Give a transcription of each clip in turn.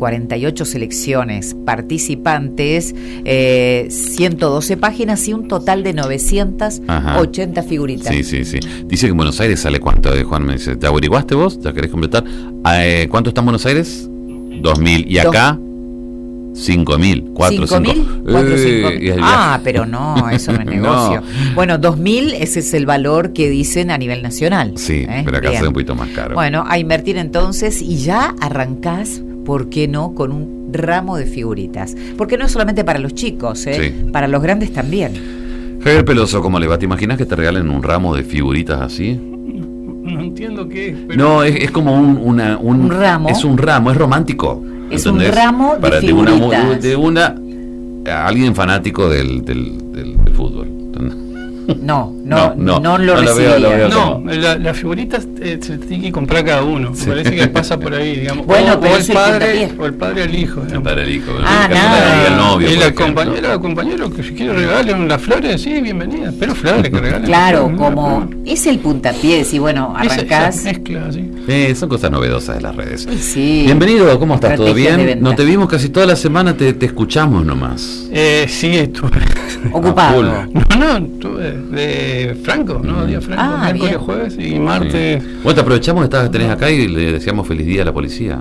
48 selecciones participantes, 112 páginas y un total de 980 figuritas. Sí. Dice que en Buenos Aires sale cuánto, Juan me dice. ¿Te averiguaste vos? ¿Ya querés completar? ¿Cuánto está en Buenos Aires? 2.000. ¿Y acá? 5.000, 4.000. Pero no, eso no es negocio. No. Bueno, 2.000, ese es el valor que dicen a nivel nacional. Sí, pero acá sale un poquito más caro. Bueno, a invertir entonces y ya arrancás, ¿por qué no?, con un ramo de figuritas. Porque no es solamente para los chicos, para los grandes también. Javier Peloso, ¿cómo le va? ¿Te imaginas que te regalen un ramo de figuritas así? No entiendo qué es. Pero... No, es como un ramo. Es un ramo, es romántico. Es un ramo de figuritas. De alguien fanático del fútbol. No lo recibía. Las figuritas se tiene que comprar cada uno. Me parece que pasa por ahí, digamos. Bueno, o el padre al hijo. El padre al hijo. El novio. Y la compañera que si quiere regalen las flores, sí, bienvenida. Pero flores que regalen. Claro, como es el puntapié, y bueno, arrancás. Esa mezcla, sí. Son cosas novedosas de las redes. Sí. Bienvenido, ¿cómo estás? ¿Todo bien? No te vimos casi toda la semana, te escuchamos nomás. Sí, estuve ocupado. No, estuve de Franco, ¿no? Día Franco, miércoles, jueves y martes. Bueno, te aprovechamos que tenés acá y le deseamos feliz día a la policía.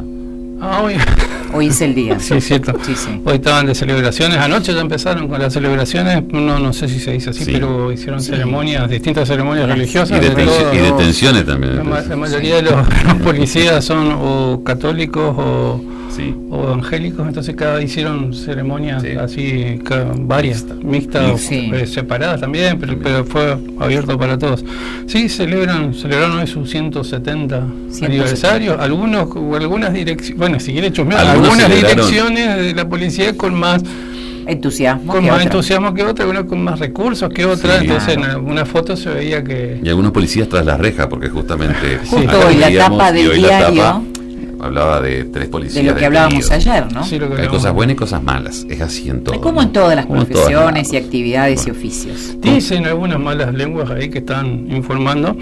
Hoy es el día. Sí, cierto. Sí. Hoy estaban de celebraciones. Anoche ya empezaron con las celebraciones. No sé si se dice así, pero hicieron ceremonias, distintas ceremonias religiosas. Y detenciones también. La mayoría de los policías son o católicos o evangélicos, entonces hicieron ceremonias así, varias, mixtas, separadas también, pero fue abierto para todos. Sí, celebraron hoy su 170 aniversario. Algunas direcciones, bueno, si quiere chusmear, algunas direcciones de la policía con más entusiasmo que otra, algunas con más recursos que otra. Entonces en algunas fotos se veía que... Y algunos policías tras la reja, porque justamente... Justo hoy la tapa del diario... Hablaba de 3 policías. De lo que hablábamos ayer, ¿no? Sí, hay cosas buenas y cosas malas. Es así en todo. Como en todas las profesiones y actividades y oficios. Dicen algunas malas lenguas ahí que están informando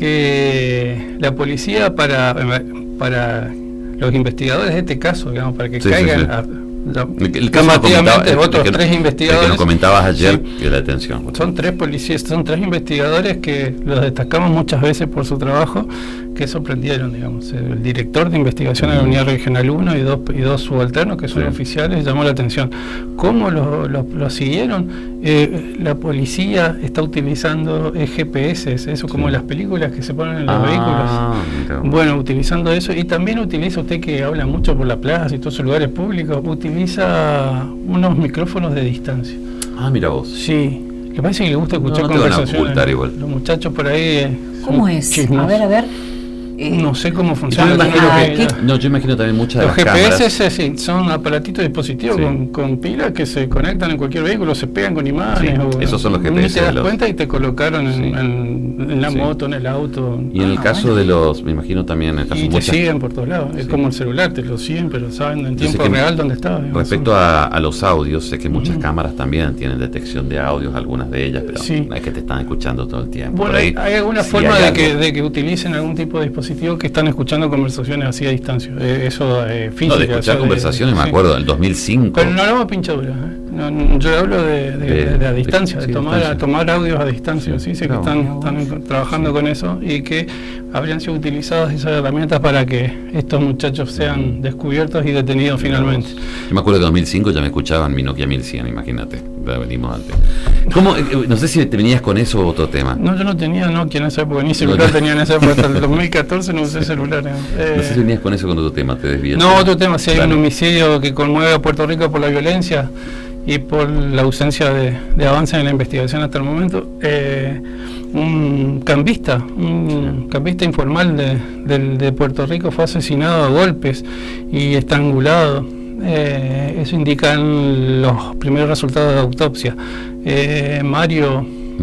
que la policía para los investigadores de este caso, digamos, para que caigan... El caso otros 3 investigadores que nos comentabas ayer de la detención. Son 3 policías, son 3 investigadores que los destacamos muchas veces por su trabajo, que sorprendieron, digamos. El director de investigación de la Unidad Regional 1 y dos subalternos que son oficiales, llamó la atención. ¿Cómo lo siguieron? La policía está utilizando GPS, eso como las películas que se ponen en los vehículos. Bueno, utilizando eso, y también utiliza, usted que habla mucho por la plaza y todos esos lugares públicos, utiliza unos micrófonos de distancia. Mira vos. Sí, le parece que le gusta escuchar conversaciones. Los muchachos por ahí. ¿Cómo es? Chismos. A ver. No sé cómo funciona. Yo imagino también muchas de los las GPS son aparatitos dispositivos con pilas que se conectan en cualquier vehículo, se pegan con imágenes. Esos son los GPS. Ni te das cuenta y te colocaron en la moto, en el auto. Y en el caso de los, me imagino también en el caso y te siguen por todos lados. Es como el celular, te lo siguen, pero saben en tiempo real dónde estás. Respecto a los audios, sé que muchas cámaras también tienen detección de audios, algunas de ellas, pero no es que te están escuchando todo el tiempo. Bueno, hay alguna forma de que utilicen algún tipo de dispositivo que están escuchando conversaciones así a distancia. Eso física. De escuchar conversaciones, me acuerdo, del 2005. Pero no hablamos pinchaduras. Yo hablo de a distancia, de tomar audios a distancia. Sí, sé que están trabajando con eso y que habrían sido utilizadas esas herramientas para que estos muchachos sean descubiertos y detenidos finalmente. Yo me acuerdo que en 2005 ya me escuchaban mi Nokia 1100, imagínate. Venimos antes. ¿Cómo? No sé si te venías con eso o otro tema. No, yo no tenía Nokia en esa época, ni celular tenía en esa época. Hasta el 2014 no usé celular. No sé si venías con eso con otro tema, te desvías. No, otro tema, si hay un homicidio que conmueve a Puerto Rico por la violencia y por la ausencia de avance en la investigación hasta el momento, un cambista informal de Puerto Rico fue asesinado a golpes y estrangulado. Eso indican los primeros resultados de autopsia. Mario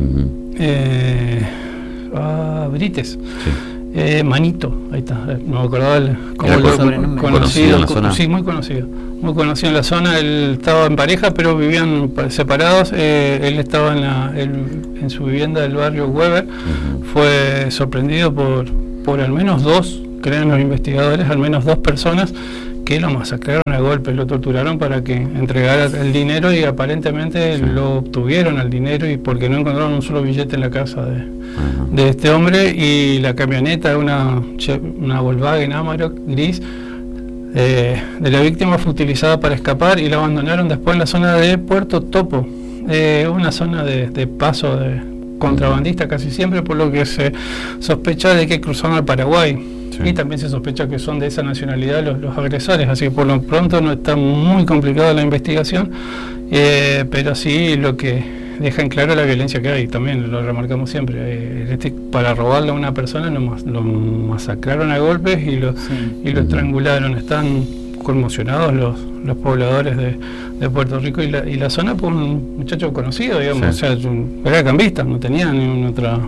Brites, Manito, ahí está, no me acordaba conocido, sí, muy conocido en la zona. Él estaba en pareja pero vivían separados. Él estaba en su vivienda del barrio Weber. Fue sorprendido por al menos 2, creen los investigadores, al menos 2 personas que lo masacraron a golpes, lo torturaron para que entregara el dinero, y aparentemente lo obtuvieron el dinero, y porque no encontraron un solo billete en la casa de este hombre, y la camioneta, una Volkswagen Amarok gris, de la víctima, fue utilizada para escapar, y la abandonaron después en la zona de Puerto Topo, una zona de paso de contrabandista casi siempre, por lo que se sospecha de que cruzaron al Paraguay. Y también se sospecha que son de esa nacionalidad los agresores, así que por lo pronto no está muy complicada la investigación, pero sí lo que deja en claro la violencia que hay, también lo remarcamos siempre. Para robarle a una persona lo masacraron a golpes y lo estrangularon. Están conmocionados los pobladores de Puerto Rico y la zona, por un muchacho conocido, digamos, o sea, era cambista, no tenía ninguna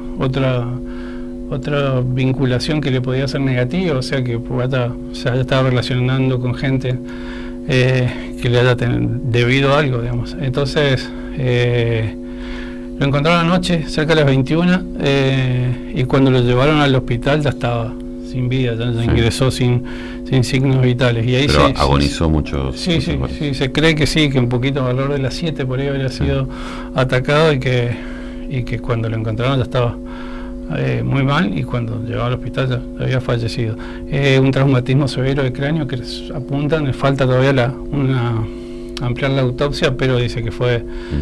otra vinculación que le podía ser negativa, o sea que se haya estado relacionando con gente que le haya debido algo, digamos. Entonces lo encontraron anoche cerca de las 21, y cuando lo llevaron al hospital ya estaba sin vida, ya ingresó sin signos vitales. Y ahí pero agonizó mucho. Sí, se cree que sí, que un poquito alrededor de las 7 por ahí habría sido atacado, y que cuando lo encontraron ya estaba muy mal, y cuando llegó al hospital ya había fallecido. Un traumatismo severo de cráneo que apuntan, falta todavía ampliar la autopsia, pero dice que fue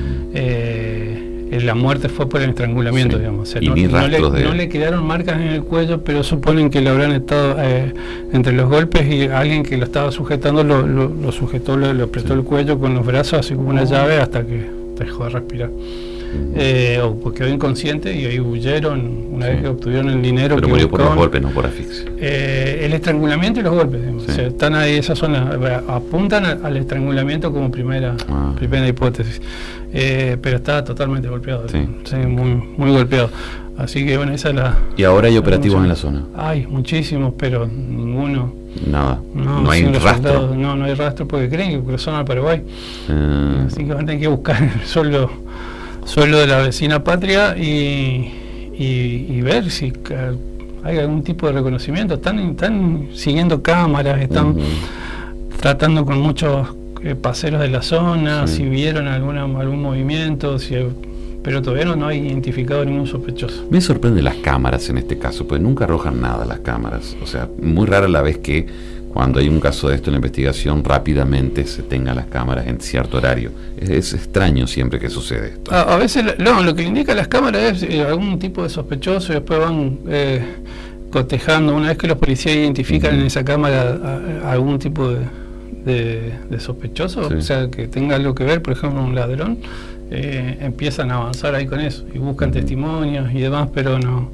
la muerte fue por el estrangulamiento, digamos. O sea, no le quedaron marcas en el cuello, pero suponen que le habrán estado entre los golpes, y alguien que lo estaba sujetando lo sujetó, le apretó el cuello con los brazos así como una llave hasta que dejó de respirar. O porque quedó inconsciente, y ahí huyeron una vez que obtuvieron el dinero. Pero murió por los golpes, no por asfixia. El estrangulamiento y los golpes, o sea, están ahí, esas son apuntan al estrangulamiento como primera hipótesis, pero está totalmente golpeado, muy golpeado. Así que bueno, esa es la... ¿Y ahora hay operativos en la zona? Hay muchísimos, pero ninguno. Nada, no hay rastro. No hay rastro, porque creen que cruzaron al Paraguay. Así que van a tener que buscar el suelo de la vecina patria y ver si hay algún tipo de reconocimiento. Están siguiendo cámaras, están tratando con muchos paseros de la zona, si vieron algún movimiento, pero todavía no hay identificado ningún sospechoso. Me sorprende las cámaras en este caso, pues nunca arrojan nada las cámaras. O sea, muy rara la vez que cuando hay un caso de esto en la investigación rápidamente se tengan las cámaras en cierto horario. Es extraño siempre que sucede esto. A veces lo que le indica las cámaras es algún tipo de sospechoso, y después van cotejando. Una vez que los policías identifican en esa cámara algún tipo de sospechoso, o sea, que tenga algo que ver, por ejemplo, un ladrón, empiezan a avanzar ahí con eso y buscan testimonios y demás, pero no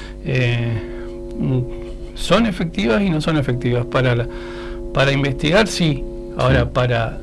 son efectivas y no son efectivas para investigar, sí. Ahora para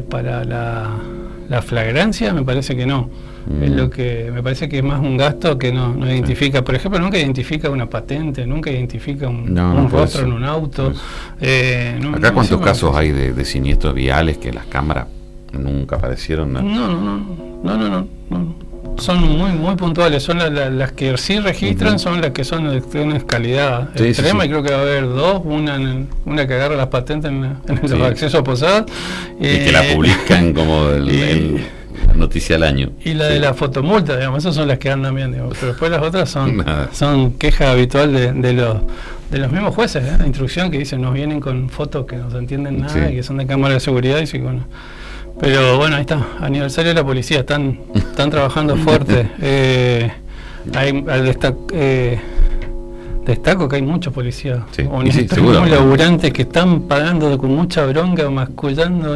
la flagrancia me parece que no. Es lo que me parece que es más un gasto que no identifica. Por ejemplo, nunca identifica una patente, nunca identifica un rostro en un auto. Acá cuántos casos hay de siniestros viales que las cámaras nunca aparecieron. No. Son muy puntuales. Son las que sí registran, son las que son de una calidad extrema, y creo que va a haber dos, una que agarra las patentes en los accesos a posadas y que la publican como la noticia del año, y la de la fotomulta, digamos. Esas son las que andan bien, digamos. Pero después las otras son queja habitual de los mismos jueces de instrucción, que dicen nos vienen con fotos que no se entienden nada y que son de cámara de seguridad, y bueno. Pero bueno, ahí está, aniversario de la policía, están trabajando fuerte. Destaco que hay muchos policías honestos, muy laburantes, que están pagando con mucha bronca, mascullando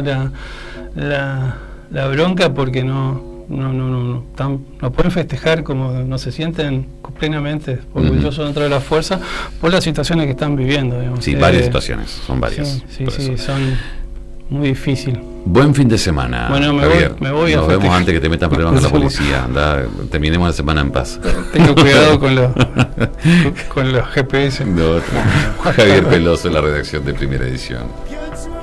la bronca, porque no pueden festejar, como no se sienten plenamente orgullosos dentro de la fuerza por las situaciones que están viviendo, digamos. Sí, varias situaciones, son varias. Sí, son muy difíciil. Buen fin de semana. Bueno, me voy a Nos vemos antes que te metas problemas con la policía. Anda, terminemos la semana en paz. Tengo cuidado con los GPS. Javier Peloso en la redacción de Primera Edición.